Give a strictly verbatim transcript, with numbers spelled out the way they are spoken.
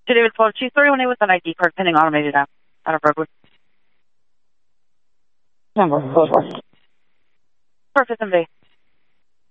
To David Flood, she's thirty-one with an I D card pending automated app out of Redwood. Number four. Perfect, M V.